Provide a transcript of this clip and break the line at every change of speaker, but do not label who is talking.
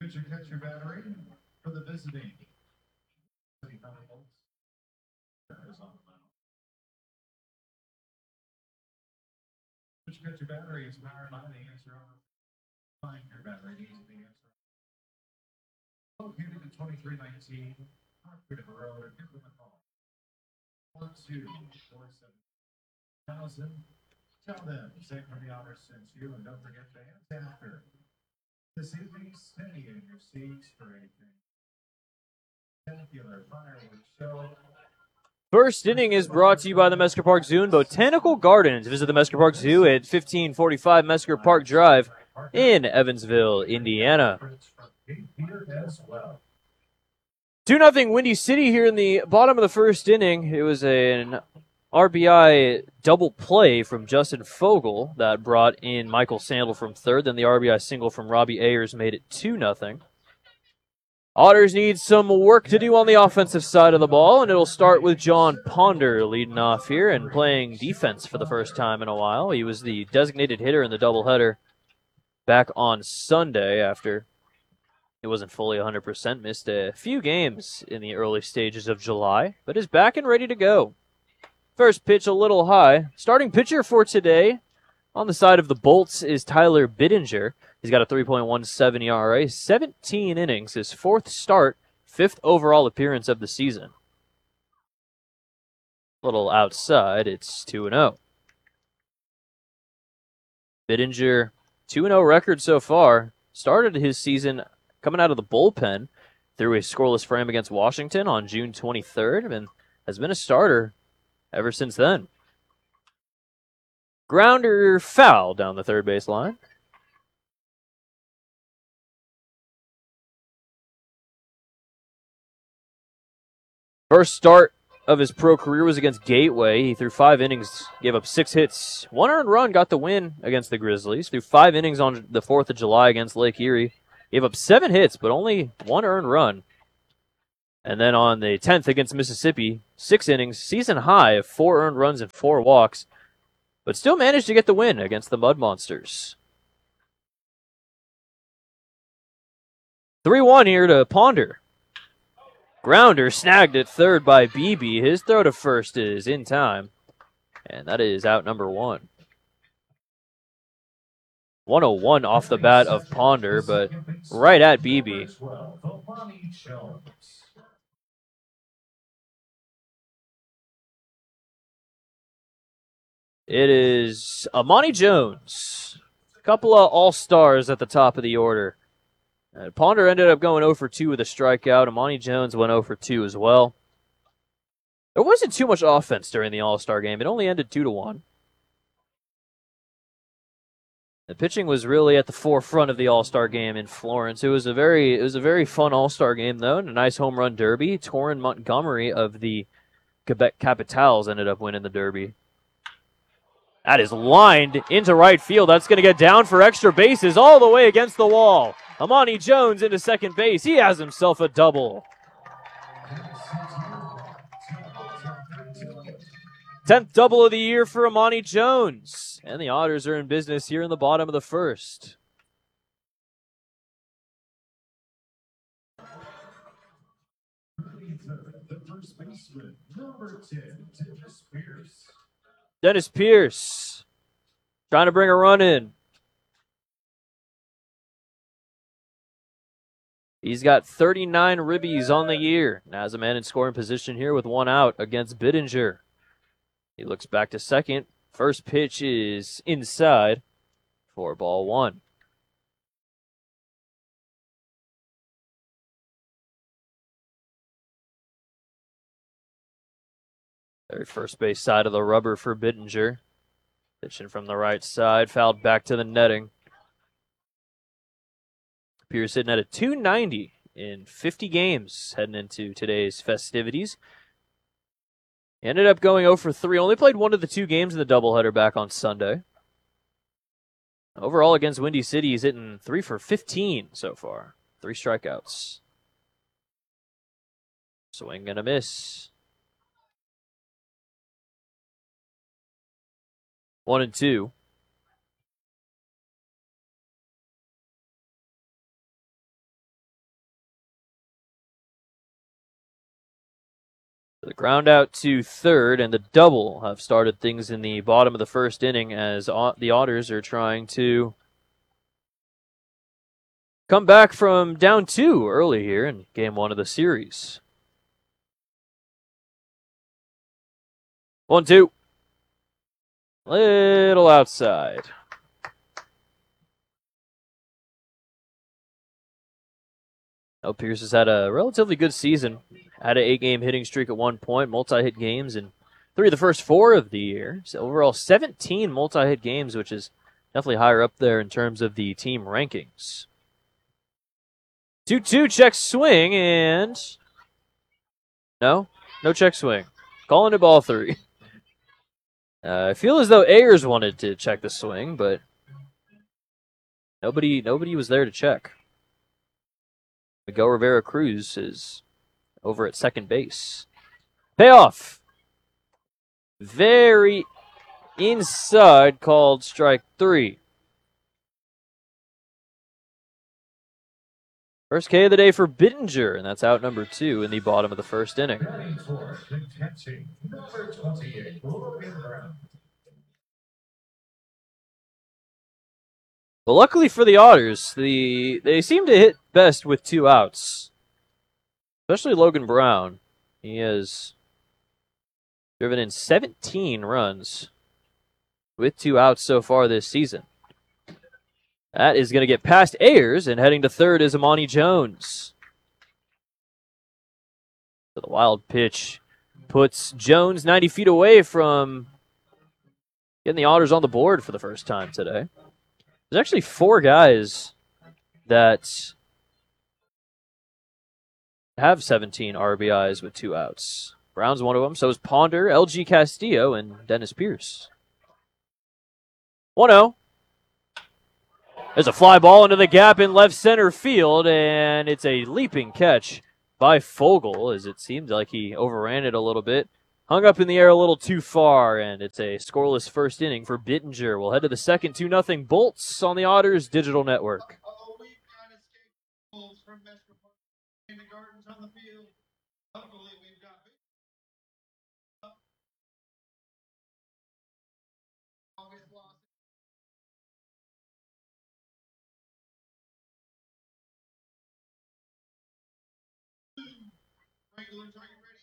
Could you catch your battery for the visiting? Could you catch your battery is powered by the answer on find your battery needs the answer. Located in 2319 Hartford Road, Implement Hall. 1247,000. Tell them St. from the Honor sent you, and don't forget to dance after. This evening, stay in your seats for a spectacular fireworks show.
First inning is brought to you by the Mesker Park Zoo and Botanical Gardens. Visit the Mesker Park Zoo at 1545 Mesker Park Drive in Evansville, Indiana. 2-0 Windy City here in the bottom of the first inning. It was an RBI double play from Justin Fogel that brought in Michael Sandel from third. Then the RBI single from Robbie Ayers made it 2-0. Otters need some work to do on the offensive side of the ball, and it'll start with John Ponder leading off here and playing defense for the first time in a while. He was the designated hitter in the doubleheader back on Sunday after it wasn't fully 100%, missed a few games in the early stages of July, but is back and ready to go. First pitch a little high. Starting pitcher for today on the side of the Bolts is Tyler Bittinger. He's got a 3.17 ERA, 17 innings, his fourth start, fifth overall appearance of the season. A little outside, it's 2-0. Bittinger, 2-0 record so far. Started his season coming out of the bullpen through a scoreless frame against Washington on June 23rd and has been a starter ever since then. Grounder foul down the third base line. First start of his pro career was against Gateway. He threw 5 innings, gave up 6 hits. 1 earned run, got the win against the Grizzlies. Threw 5 innings on the 4th of July against Lake Erie. Gave up 7 hits, but only 1 earned run. And then on the 10th against Mississippi, 6 innings, season high of 4 earned runs and 4 walks, but still managed to get the win against the Mud Monsters. 3-1 here to Ponder. Grounder snagged at third by Beebe. His throw to first is in time, and that is out number 1. 101 off the bat of Ponder, but right at Beebe. It is Amani Jones. A couple of all-stars at the top of the order. Ponder ended up going 0 for 2 with a strikeout. Amani Jones went 0 for 2 as well. There wasn't too much offense during the All-Star game. It only ended 2-1. The pitching was really at the forefront of the All-Star game in Florence. It was a very fun All-Star game, though, and a nice home run derby. Torrin Montgomery of the Quebec Capitals ended up winning the derby. That is lined into right field. That's going to get down for extra bases all the way against the wall. Amani Jones into second base. He has himself a double. 10th double of the year for Amani Jones. And the Otters are in business here in the bottom of the first.
The first baseman, number 10, Dennis Pierce.
Dennis Pierce trying to bring a run in. He's got 39 ribbies on the year. Now has a man in scoring position here with 1 out against Bittinger. He looks back to second. First pitch is inside for ball 1. Very first base side of the rubber for Bittinger. Pitching from the right side, fouled back to the netting. Pierce hitting at a .290 in 50 games heading into today's festivities. He ended up going 0 for 3. Only played 1 of the 2 games in the doubleheader back on Sunday. Overall against Windy City, he's hitting 3 for 15 so far. 3 strikeouts. Swing and a miss. 1-2. The ground out to third, and the double have started things in the bottom of the first inning as the Otters are trying to come back from down 2 early here in game 1 of the series. 1-2. Little outside. Pierce has had a relatively good season. Had an 8-game hitting streak at one point, multi-hit games in 3 of the first 4 of the year. So overall, 17 multi-hit games, which is definitely higher up there in terms of the team rankings. 2-2 check swing, and no check swing. Calling it ball 3. I feel as though Ayers wanted to check the swing, but nobody was there to check. Miguel Rivera Cruz is over at second base. Payoff. Very inside, called strike 3. First K of the day for Bittinger, and that's out number 2 in the bottom of the first inning.
Batting for contention, number 28, Logan Brown.
Well, luckily for the Otters, they seem to hit best with 2 outs. Especially Logan Brown. He has driven in 17 runs with 2 outs so far this season. That is going to get past Ayers, and heading to third is Amani Jones. So the wild pitch puts Jones 90 feet away from getting the Otters on the board for the first time today. There's actually 4 guys that have 17 RBIs with 2 outs. Brown's one of them. So is Ponder, LG Castillo, and Dennis Pierce. 1-0. There's a fly ball into the gap in left center field, and it's a leaping catch by Fogel, as it seemed like he overran it a little bit. Hung up in the air a little too far, and it's a scoreless first inning for Bittinger. We'll head to the second, 2-0 Bolts on the Otters Digital Network.
Regulars, are you ready?